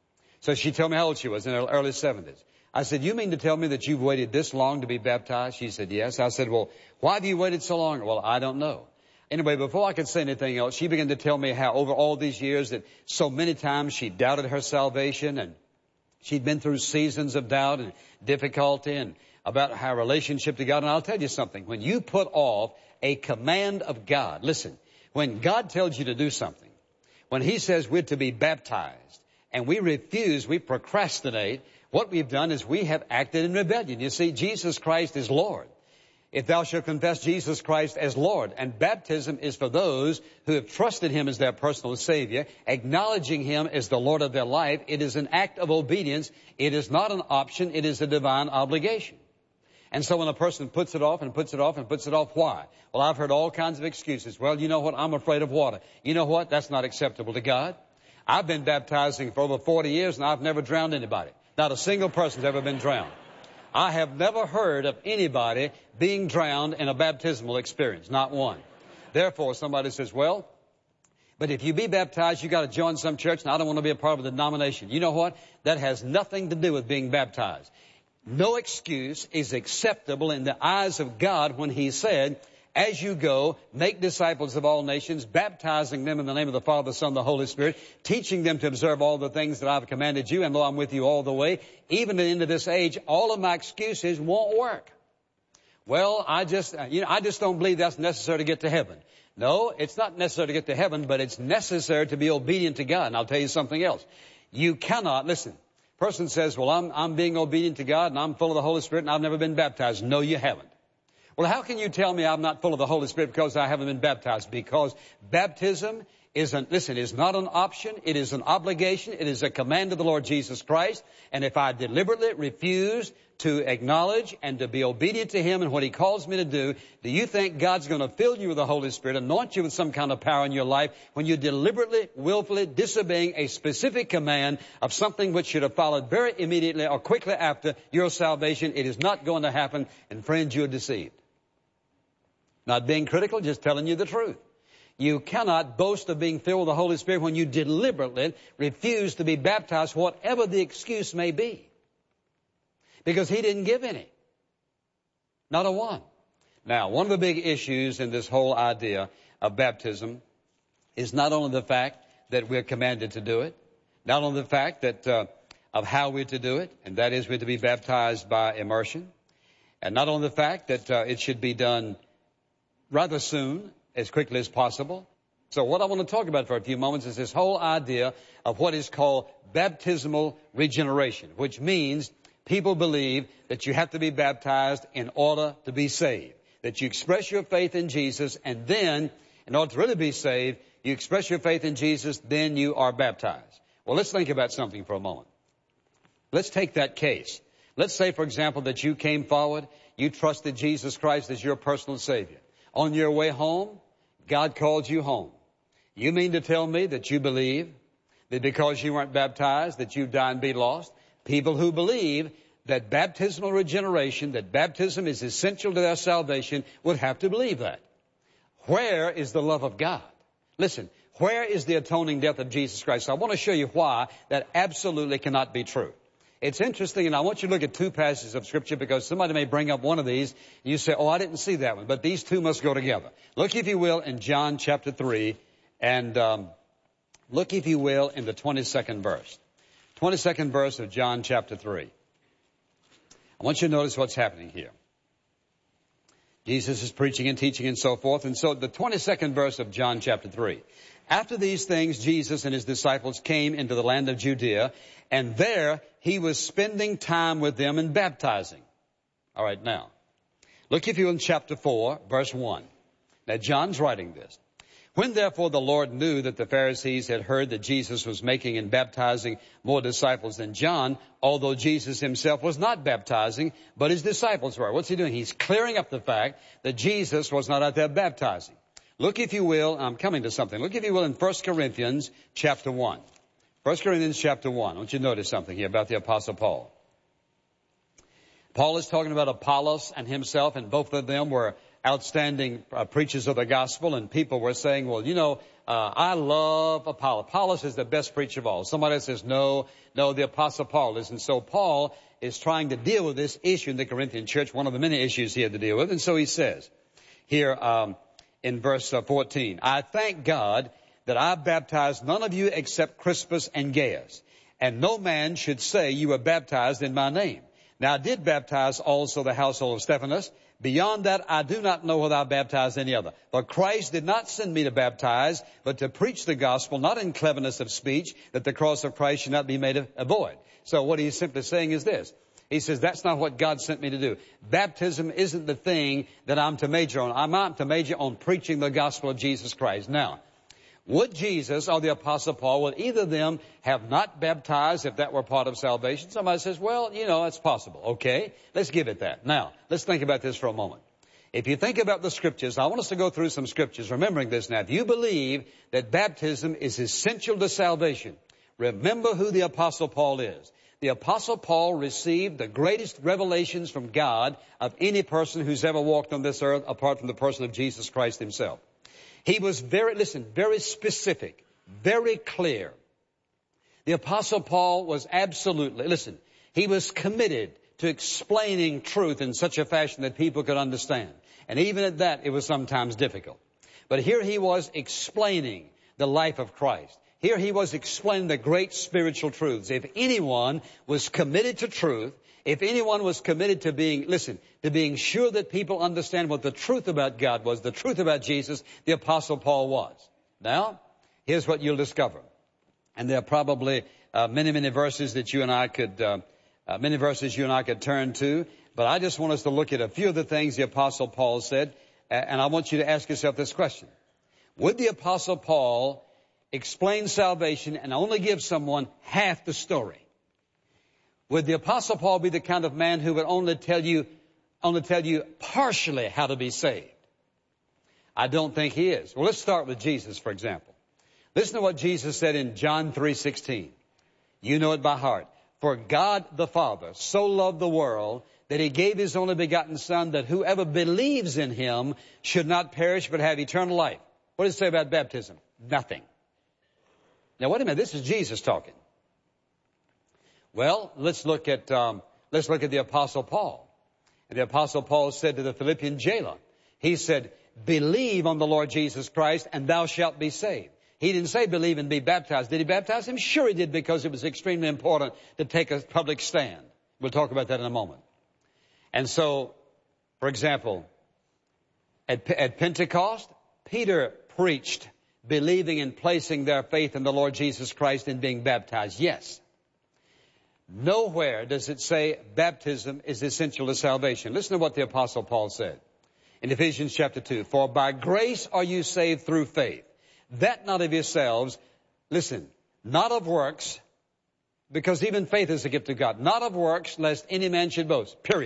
Speaker 1: So she told me how old she was, in her early 70s. I said, you mean to tell me that you've waited this long to be baptized? She said, yes. I said, well, why have you waited so long? Well, I don't know. Anyway, before I could say anything else, she began to tell me how over all these years that so many times she doubted her salvation, and she'd been through seasons of doubt and difficulty, and about her relationship to God. And I'll tell you something. When you put off a command of God, listen, when God tells you to do something, when He says we're to be baptized, and we refuse, we procrastinate, what we've done is we have acted in rebellion. You see, Jesus Christ is Lord. If thou shalt confess Jesus Christ as Lord, and baptism is for those who have trusted Him as their personal Savior, acknowledging Him as the Lord of their life, it is an act of obedience. It is not an option. It is a divine obligation. And so when a person puts it off and puts it off and puts it off, why? Well, I've heard all kinds of excuses. Well, you know what? I'm afraid of water. You know what? That's not acceptable to God. I've been baptizing for over 40 years, and I've never drowned anybody. Not a single person's ever been drowned. I have never heard of anybody being drowned in a baptismal experience. Not one. Therefore, somebody says, well, but if you be baptized, you got to join some church, and I don't want to be a part of the denomination. You know what? That has nothing to do with being baptized. No excuse is acceptable in the eyes of God when He said, as you go, make disciples of all nations, baptizing them in the name of the Father, the Son, and the Holy Spirit, teaching them to observe all the things that I've commanded you, and lo, I'm with you all the way. Even to the end of this age, all of my excuses won't work. Well, I just don't believe that's necessary to get to heaven. No, it's not necessary to get to heaven, but it's necessary to be obedient to God. And I'll tell you something else. You cannot, listen, person says, well, I'm being obedient to God, and I'm full of the Holy Spirit, and I've never been baptized. No, you haven't. Well, how can you tell me I'm not full of the Holy Spirit because I haven't been baptized? Because baptism is not an option. It is an obligation. It is a command of the Lord Jesus Christ. And if I deliberately refuse to acknowledge and to be obedient to Him and what He calls me to do you think God's going to fill you with the Holy Spirit, anoint you with some kind of power in your life when you're deliberately, willfully disobeying a specific command of something which should have followed very immediately or quickly after your salvation? It is not going to happen. And friends, you're deceived. Not being critical, just telling you the truth. You cannot boast of being filled with the Holy Spirit when you deliberately refuse to be baptized, whatever the excuse may be. Because He didn't give any. Not a one. Now, one of the big issues in this whole idea of baptism is not only the fact that we're commanded to do it, not only the fact that of how we're to do it, and that is we're to be baptized by immersion, and not only the fact that it should be done rather soon, as quickly as possible. So what I want to talk about for a few moments is this whole idea of what is called baptismal regeneration, which means people believe that you have to be baptized in order to be saved, that you express your faith in Jesus, and then, in order to really be saved, you express your faith in Jesus, then you are baptized. Well, let's think about something for a moment. Let's take that case. Let's say, for example, that you came forward, you trusted Jesus Christ as your personal Savior. On your way home, God called you home. You mean to tell me that you believe that because you weren't baptized that you die and be lost? People who believe that baptismal regeneration, that baptism is essential to their salvation, would have to believe that. Where is the love of God? Listen, where is the atoning death of Jesus Christ? I want to show you why that absolutely cannot be true. It's interesting, and I want you to look at two passages of Scripture because somebody may bring up one of these, and you say, oh, I didn't see that one, but these two must go together. Look, if you will, in John chapter 3, and look, if you will, in the 22nd verse. 22nd verse of John chapter 3. I want you to notice what's happening here. Jesus is preaching and teaching and so forth. And so the 22nd verse of John chapter 3. After these things, Jesus and his disciples came into the land of Judea, and there he was spending time with them and baptizing. All right, now, look if you in chapter 4, verse 1. Now, John's writing this. When therefore the Lord knew that the Pharisees had heard that Jesus was making and baptizing more disciples than John, although Jesus himself was not baptizing, but his disciples were. What's he doing? He's clearing up the fact that Jesus was not out there baptizing. Look, if you will, I'm coming to something. Look, if you will, in 1 Corinthians chapter 1. 1 Corinthians chapter 1. I want you to notice something here about the Apostle Paul. Paul is talking about Apollos and himself, and both of them were outstanding preachers of the gospel, and people were saying, well, you know, I love Apollos. Apollos is the best preacher of all. Somebody else says, no, the Apostle Paul is. And so Paul is trying to deal with this issue in the Corinthian church, one of the many issues he had to deal with. And so he says here in verse 14, I thank God that I baptized none of you except Crispus and Gaius, and no man should say you were baptized in my name. Now I did baptize also the household of Stephanas. Beyond that, I do not know whether I baptized any other. But Christ did not send me to baptize, but to preach the gospel, not in cleverness of speech, that the cross of Christ should not be made a void. So what he's simply saying is this. He says, that's not what God sent me to do. Baptism isn't the thing that I'm to major on. I'm to major on preaching the gospel of Jesus Christ. Now, would Jesus or the Apostle Paul, would either of them have not baptized if that were part of salvation? Somebody says, well, you know, it's possible. Okay, let's give it that. Now, let's think about this for a moment. If you think about the Scriptures, I want us to go through some Scriptures, remembering this now. If you believe that baptism is essential to salvation, remember who the Apostle Paul is. The Apostle Paul received the greatest revelations from God of any person who's ever walked on this earth apart from the person of Jesus Christ himself. He was very specific, very clear. The Apostle Paul was he was committed to explaining truth in such a fashion that people could understand. And even at that, it was sometimes difficult. But here he was explaining the life of Christ. Here he was explaining the great spiritual truths. If anyone was committed to truth, if anyone was committed to being sure that people understand what the truth about God was, the truth about Jesus, the Apostle Paul was. Now, here's what you'll discover. And there are probably many verses that you and I could turn to. But I just want us to look at a few of the things the Apostle Paul said. And I want you to ask yourself this question. Would the Apostle Paul explain salvation and only give someone half the story? Would the Apostle Paul be the kind of man who would only tell you partially how to be saved? I don't think he is. Well, let's start with Jesus, for example. Listen to what Jesus said in John 3:16. You know it by heart. For God the Father so loved the world that he gave his only begotten Son, that whoever believes in him should not perish but have eternal life. What does it say about baptism? Nothing. Now, wait a minute. This is Jesus talking. Well, let's look at the Apostle Paul. And the Apostle Paul said to the Philippian jailer, he said, believe on the Lord Jesus Christ and thou shalt be saved. He didn't say believe and be baptized. Did he baptize him? Sure he did, because it was extremely important to take a public stand. We'll talk about that in a moment. And so, for example, at Pentecost, Peter preached believing and placing their faith in the Lord Jesus Christ and being baptized. Yes. Nowhere does it say baptism is essential to salvation. Listen to what the Apostle Paul said in Ephesians chapter 2. For by grace are you saved through faith, that not of yourselves, not of works, because even faith is a gift of God, not of works, lest any man should boast, period.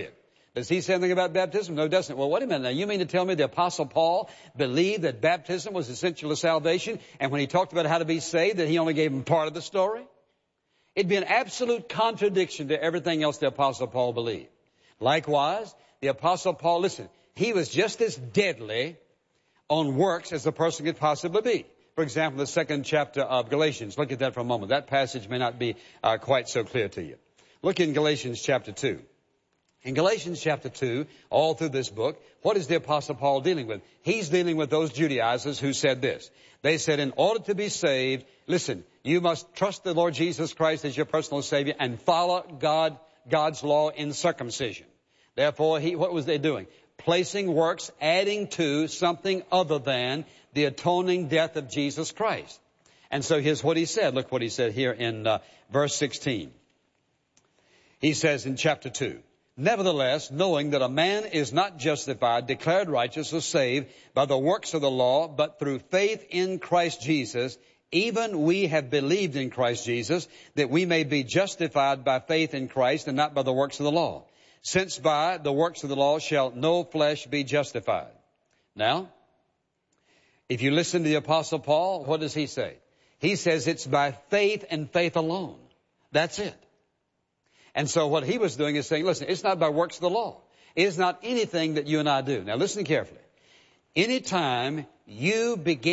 Speaker 1: Does he say anything about baptism? No, doesn't. Well, wait a minute. Now, you mean to tell me the Apostle Paul believed that baptism was essential to salvation, and when he talked about how to be saved, that he only gave him part of the story? It'd be an absolute contradiction to everything else the Apostle Paul believed. Likewise, the Apostle Paul, listen, he was just as deadly on works as a person could possibly be. For example, the 2nd chapter of Galatians. Look at that for a moment. That passage may not be quite so clear to you. Look in Galatians chapter 2. In Galatians chapter 2, all through this book, what is the Apostle Paul dealing with? He's dealing with those Judaizers who said this. They said, in order to be saved, listen, you must trust the Lord Jesus Christ as your personal Savior and follow God's law in circumcision. Therefore, what was they doing? Placing works, adding to something other than the atoning death of Jesus Christ. And so here's what he said. Look what he said here in verse 16. He says in chapter 2, nevertheless, knowing that a man is not justified, declared righteous, or saved by the works of the law, but through faith in Christ Jesus, even we have believed in Christ Jesus, that we may be justified by faith in Christ and not by the works of the law. Since by the works of the law shall no flesh be justified. Now, if you listen to the Apostle Paul, what does he say? He says it's by faith and faith alone. That's it. And so what he was doing is saying, listen, it's not by works of the law. It is not anything that you and I do. Now listen carefully. Anytime you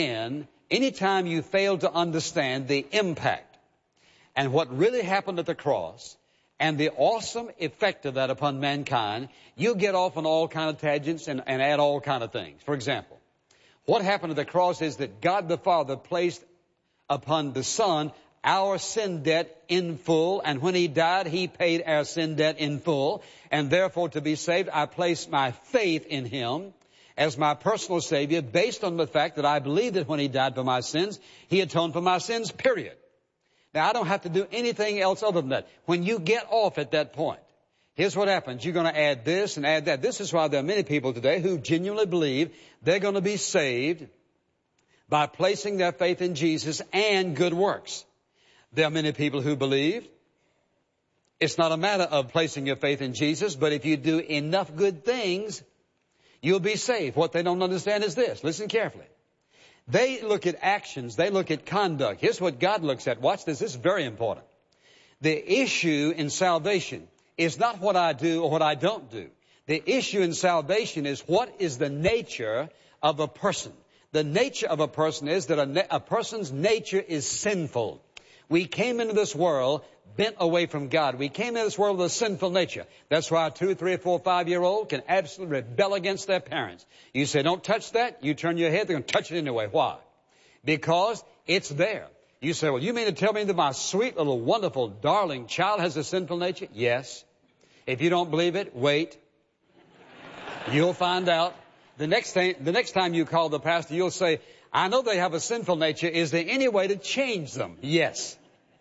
Speaker 1: fail to understand the impact and what really happened at the cross and the awesome effect of that upon mankind, you'll get off on all kind of tangents and add all kind of things. For example, what happened at the cross is that God the Father placed upon the Son our sin debt in full, and when he died, he paid our sin debt in full, and therefore to be saved, I place my faith in him as my personal Savior based on the fact that I believe that when he died for my sins, he atoned for my sins, period. Now, I don't have to do anything else other than that. When you get off at that point, here's what happens. You're going to add this and add that. This is why there are many people today who genuinely believe they're going to be saved by placing their faith in Jesus and good works. There are many people who believe it's not a matter of placing your faith in Jesus, but if you do enough good things, you'll be saved. What they don't understand is this. Listen carefully. They look at actions. They look at conduct. Here's what God looks at. Watch this. This is very important. The issue in salvation is not what I do or what I don't do. The issue in salvation is what is the nature of a person. The nature of a person is that a person's nature is sinful. We came into this world bent away from God. We came into this world with a sinful nature. That's why a 2, 3, 4, 5-year-old can absolutely rebel against their parents. You say, don't touch that. You turn your head, they're going to touch it anyway. Why? Because it's there. You say, well, you mean to tell me that my sweet little wonderful darling child has a sinful nature? Yes. If you don't believe it, wait. You'll find out. The next time you call the pastor, you'll say, I know they have a sinful nature. Is there any way to change them? Yes.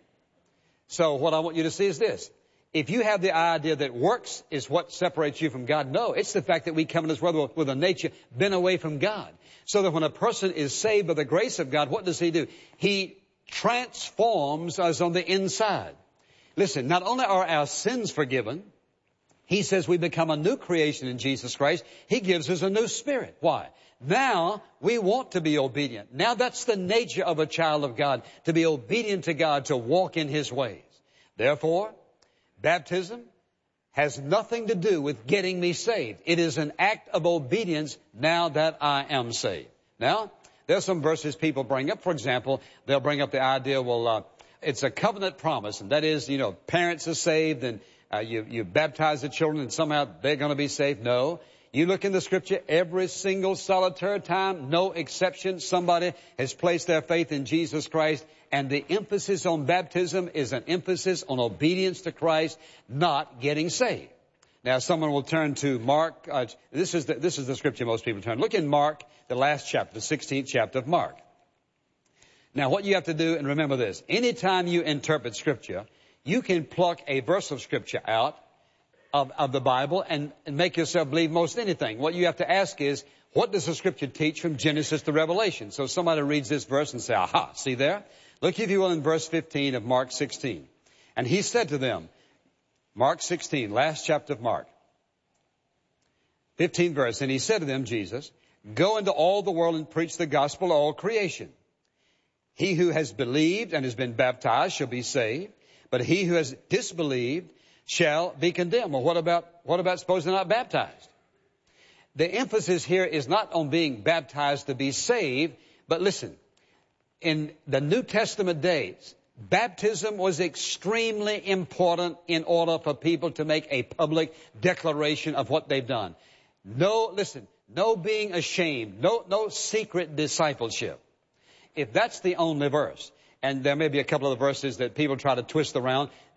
Speaker 1: So what I want you to see is this. If you have the idea that works is what separates you from God, no, it's the fact that we come in this world with a nature bent away from God. So that when a person is saved by the grace of God, what does he do? He transforms us on the inside. Listen, not only are our sins forgiven, he says we become a new creation in Jesus Christ. He gives us a new spirit. Why? Now we want to be obedient. Now that's the nature of a child of God, to be obedient to God, to walk in his ways. Therefore, baptism has nothing to do with getting me saved. It is an act of obedience now that I am saved. Now, there's some verses people bring up. For example, they'll bring up the idea, it's a covenant promise, and that is, parents are saved and you baptize the children and somehow they're going to be saved. No. You look in the Scripture, every single solitary time, no exception, somebody has placed their faith in Jesus Christ, and the emphasis on baptism is an emphasis on obedience to Christ, not getting saved. Now, someone will turn to Mark. This is the Scripture most people turn. Look in Mark, the last chapter, the 16th chapter of Mark. Now, what you have to do, and remember this, anytime you interpret Scripture, you can pluck a verse of Scripture out of the Bible and make yourself believe most anything. What you have to ask is, what does the Scripture teach from Genesis to Revelation? So somebody reads this verse and say, aha, see there? Look, if you will, in verse 15 of Mark 16. And he said to them, Mark 16, last chapter of Mark, 15th verse, and he said to them, Jesus, go into all the world and preach the gospel to all creation. He who has believed and has been baptized shall be saved, but he who has disbelieved shall be condemned. Well, what about suppose they're not baptized? The emphasis here is not on being baptized to be saved, but listen, in the New Testament days, baptism was extremely important in order for people to make a public declaration of what they've done. No being ashamed, no secret discipleship. If that's the only verse, and there may be a couple of verses that people try to twist around,